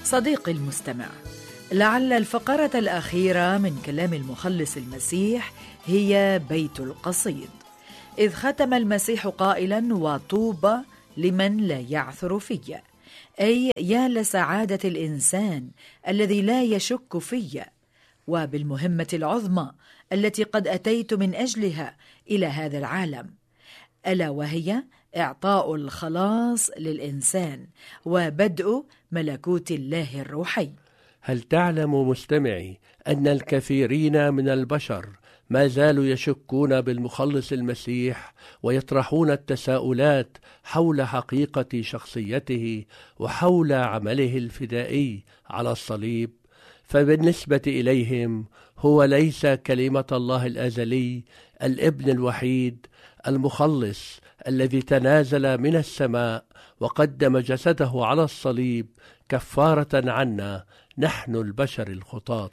صديقي المستمع، لعل الفقرة الأخيرة من كلام المخلص المسيح هي بيت القصيد، إذ ختم المسيح قائلا: وطوبى لمن لا يعثر في، أي يا لسعادة الإنسان الذي لا يشك في، وبالمهمة العظمى التي قد أتيت من أجلها إلى هذا العالم، ألا وهي إعطاء الخلاص للإنسان وبدء ملكوت الله الروحي. هل تعلم مستمعي أن الكثيرين من البشر ما زالوا يشكون بالمخلص المسيح ويطرحون التساؤلات حول حقيقة شخصيته وحول عمله الفدائي على الصليب؟ فبالنسبة إليهم هو ليس كلمة الله الأزلي الابن الوحيد المخلص الذي تنازل من السماء وقدم جسده على الصليب كفارة عنا نحن البشر الخطاة.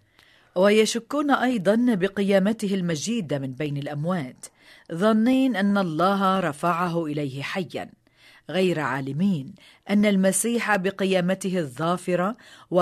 ويشكون أيضا بقيامته المجيدة من بين الأموات، ظنين أن الله رفعه إليه حيا، غير عالمين أن المسيح بقيامته الظافرة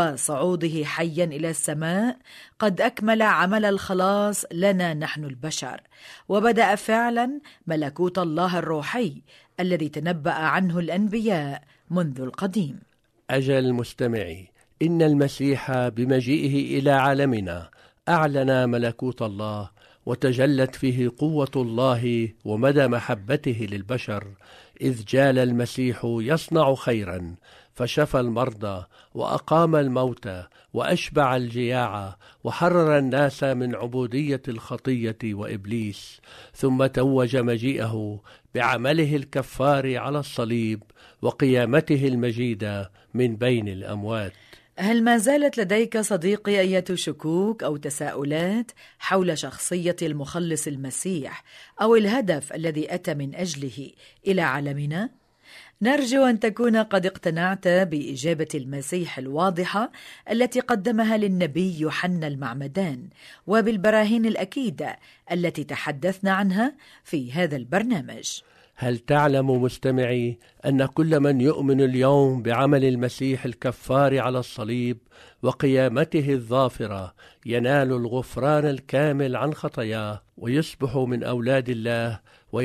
وصعوده حيا إلى السماء قد أكمل عمل الخلاص لنا نحن البشر، وبدأ فعلا ملكوت الله الروحي الذي تنبأ عنه الأنبياء منذ القديم. أجل مستمعي، إن المسيح بمجيئه إلى عالمنا أعلن ملكوت الله، وتجلت فيه قوة الله ومدى محبته للبشر، إذ جال المسيح يصنع خيرا، فشفى المرضى وأقام الموتى وأشبع الجياع وحرر الناس من عبودية الخطية وإبليس، ثم توج مجيئه بعمله الكفار على الصليب وقيامته المجيدة من بين الأموات. هل ما زالت لديك صديقي أية شكوك أو تساؤلات حول شخصية المخلص المسيح أو الهدف الذي أتى من أجله إلى عالمنا؟ نرجو أن تكون قد اقتنعت بإجابة المسيح الواضحة التي قدمها للنبي يوحنا المعمدان، وبالبراهين الأكيدة التي تحدثنا عنها في هذا البرنامج. هل تعلم مستمعي أن كل من يؤمن اليوم بعمل المسيح الكفار على الصليب وقيامته الظافرة ينال الغفران الكامل عن خطاياه ويصبح من أولاد الله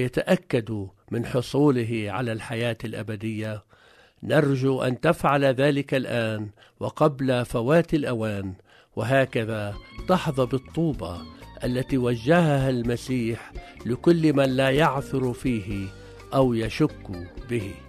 ويتأكد من حصوله على الحياة الأبدية؟ نرجو أن تفعل ذلك الآن وقبل فوات الأوان، وهكذا تحظى بالطوبة التي وجهها المسيح لكل من لا يعثر فيه أو يشك به.